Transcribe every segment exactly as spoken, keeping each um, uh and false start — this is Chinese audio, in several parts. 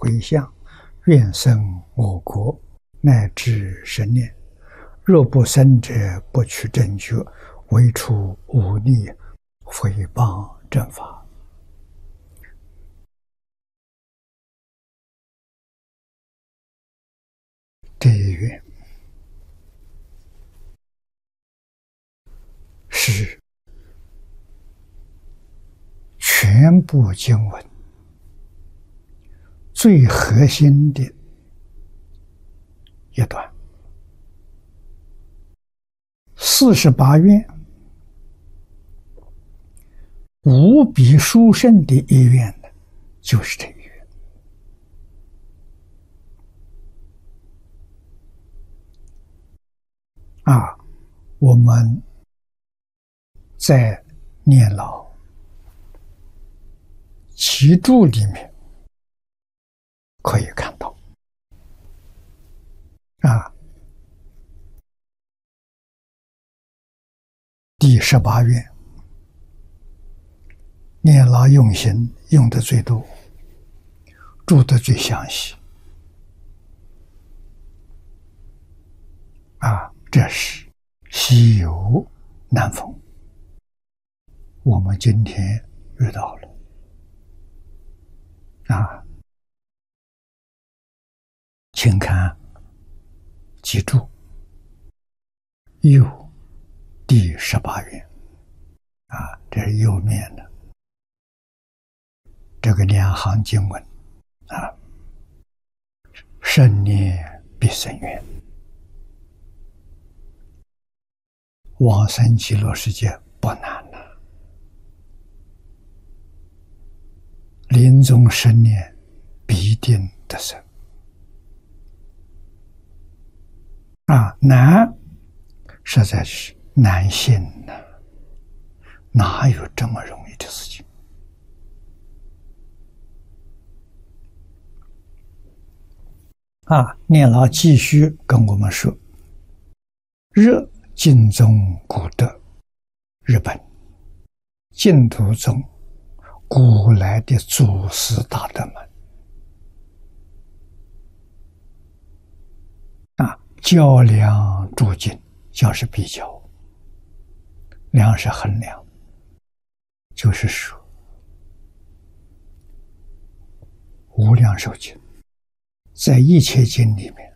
回向，愿生我国，乃至十年。若不生者，不取正觉，唯除忤逆，诽谤正法。这一愿是全部经文最核心的一段。四十八愿无比殊胜的一愿呢，就是这一愿。啊，我们在念老集注里面可以看到，啊，第十八愿念老用心用的最多，注的最详细。啊，这是稀有难逢，我们今天遇到了。啊，请看记住右第十八愿，啊，这是右面的这个两行经文，啊，胜念必生愿，往生极乐世界不难了，临终生念必定得生。啊，难实在是难信呐，哪有这么容易的事情？啊，念老继续跟我们说，热净宗古德，日本净土宗古来的祖师大德们，啊，较量诸经，较是比较，量是衡量，就是说无量寿经在一切经里面，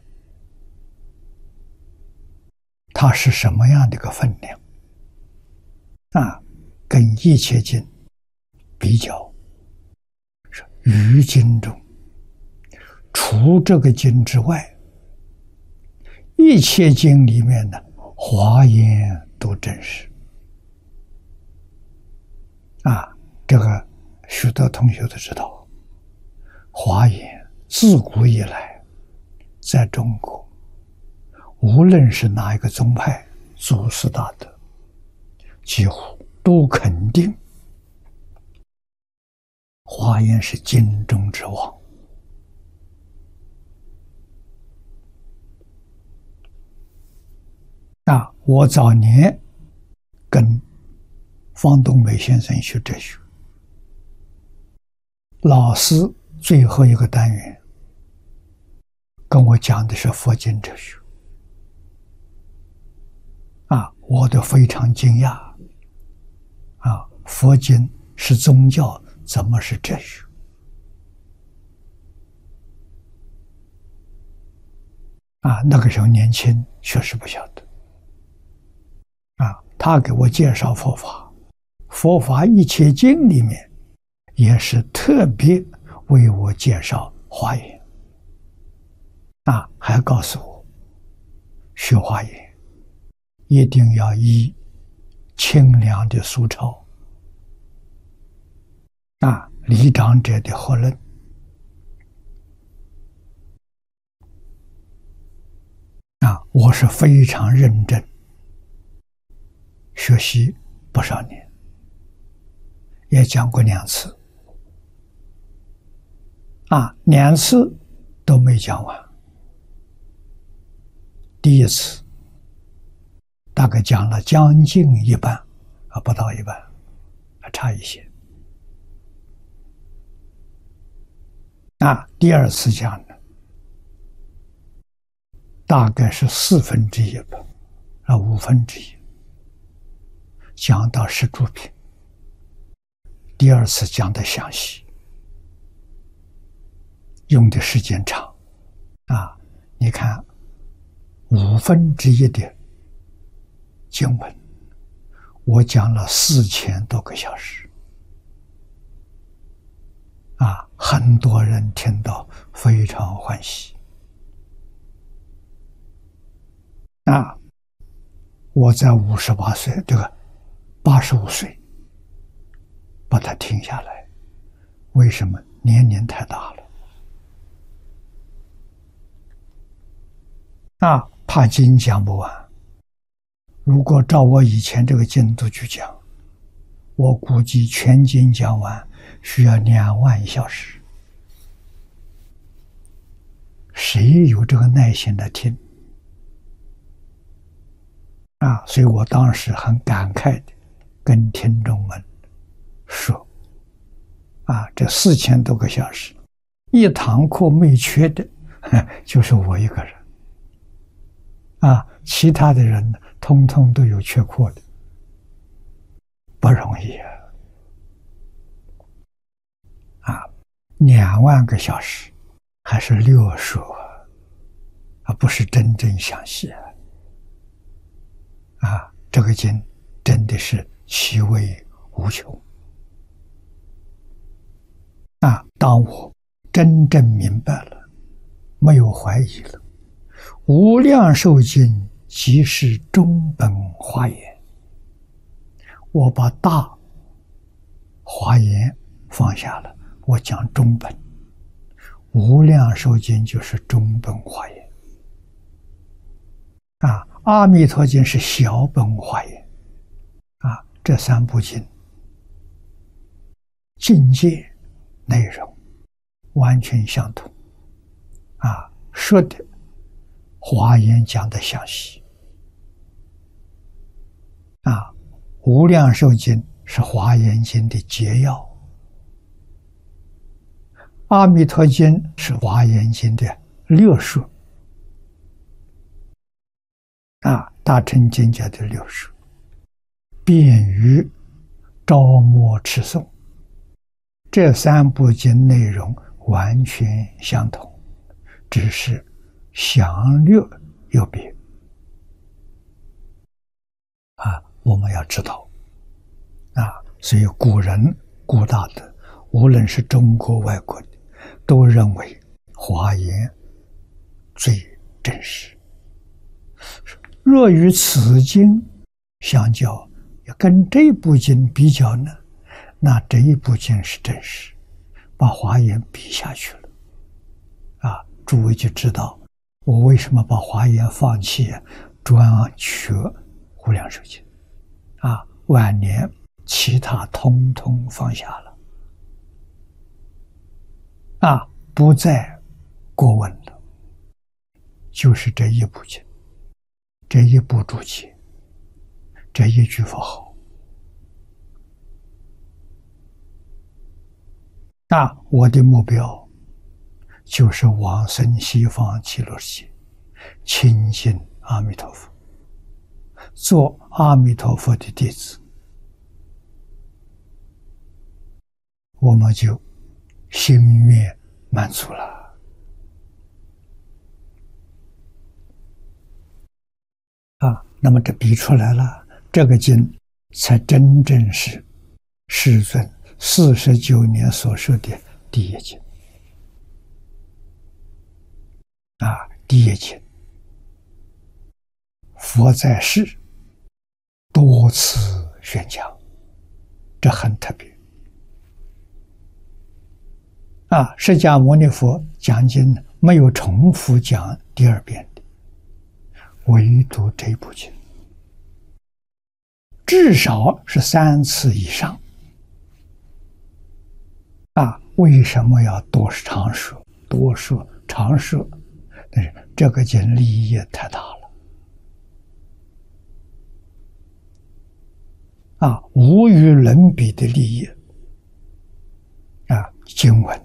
它是什么样的一个分量啊？跟一切经比较，是于经中除这个经之外，一切经里面的华严都真实。啊，这个许多同学都知道，华严自古以来在中国，无论是哪一个宗派，祖师大德几乎都肯定华严是经中之王。啊，我早年跟方东美先生学哲学，老师最后一个单元跟我讲的是佛经哲学，啊，我都非常惊讶，啊，佛经是宗教，怎么是哲学？啊，那个时候年轻，确实不晓得。啊，他给我介绍佛法，佛法一切经里面也是特别为我介绍华严。啊，还告诉我，学华严一定要依清凉的苏钞，啊，离长者的合论，啊，我是非常认真学习不少年，也讲过两次，啊，两次都没讲完。第一次大概讲了将近一半，啊，不到一半，还差一些。 啊，第二次讲呢，大概是四分之一吧，啊，五分之一，讲到十住品。第二次讲的详细，用的时间长，啊，你看五分之一的经文，我讲了四千多个小时，啊，很多人听到非常欢喜。啊，我在五十八岁，这个八十五岁，把它停下来，为什么？年龄太大了。啊，怕经讲不完。如果照我以前这个进度去讲，我估计全经讲完需要两万小时。谁有这个耐心来听？啊，所以我当时很感慨的跟听众们说，啊，这四千多个小时，一堂课没缺的，就是我一个人。啊，其他的人呢，通通都有缺课的，不容易啊！啊，两万个小时，还是略说啊，啊，不是真正详细啊！啊，这个经真的是其味无穷啊！当我真正明白了，没有怀疑了。无量寿经即是中本华严，我把大华严放下了，我讲中本，无量寿经就是中本华严。啊，阿弥陀经是小本华严。啊，这三部经境界内容完全相同。啊，说的华严讲的详细，啊，无量寿经是华严经的结要，阿弥陀经是华严经的略述，啊，大乘经教的略述，便于招摸持诵。这三部经内容完全相同，只是详略有别。啊，我们要知道，啊，所以古人古大德，无论是中国外国的，都认为华严最真实。若与此经相较，跟这部经比较呢，那这一部经是真实，把华严比下去了。啊，诸位就知道我为什么把华严放弃，专学无量寿经。啊，晚年其他通通放下了。啊，不再过问了，就是这一部经，这一部注解，这一句佛号。那我的目标就是往生西方极乐世界，亲近阿弥陀佛，做阿弥陀佛的弟子，我们就心愿满足了。啊，那么这比出来了，这个经才真正是世尊四十九年所说的第一经。啊，第一经，佛在世多次宣讲，这很特别。啊，释迦牟尼佛讲经没有重复讲第二遍的，唯独这部经，至少是三次以上。啊，为什么要多长说、多说、长说？但是这个经利益太大了。啊，无与伦比的利益。啊，经文